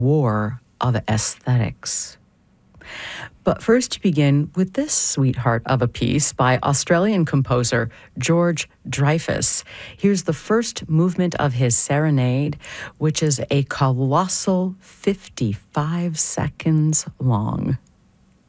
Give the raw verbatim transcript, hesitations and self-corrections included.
war of aesthetics. But first, to begin with this sweetheart of a piece by Australian composer George Dreyfus. Here's the first movement of his Serenade, which is a colossal fifty-five seconds long.